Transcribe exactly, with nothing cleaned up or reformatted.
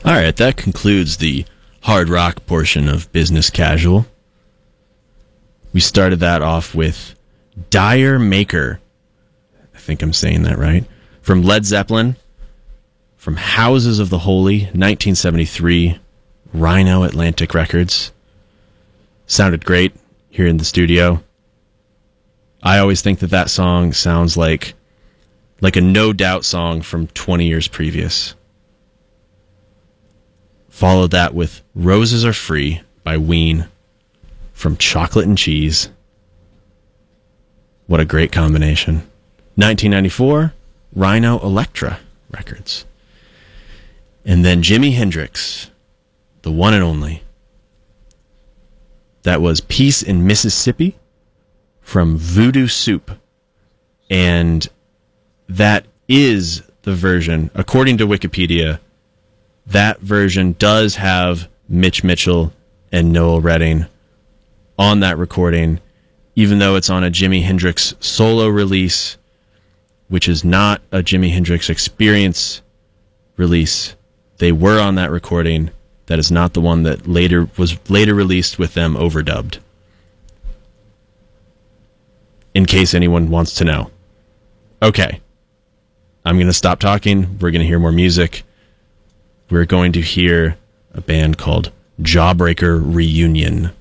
All right, that concludes the hard rock portion of Business Casual. We started that off with Dire Maker. I think I'm saying that right. From Led Zeppelin, from Houses of the Holy, nineteen seventy-three, Rhino Atlantic Records. Sounded great here in the studio. I always think that that song sounds like like a No Doubt song from twenty years previous. Followed that with Roses Are Free by Ween from Chocolate and Cheese. What a great combination. nineteen ninety-four, Rhino Electra Records. And then Jimi Hendrix, the one and only. That was Peace in Mississippi from Voodoo Soup. And that is the version, according to Wikipedia, that version does have Mitch Mitchell and Noel Redding on that recording, even though it's on a Jimi Hendrix solo release, which is not a Jimi Hendrix Experience release. They were on that recording. That is not the one that later was later released with them overdubbed. In case anyone wants to know. Okay. I'm going to stop talking. We're going to hear more music. We're going to hear a band called Jawbreaker Reunion.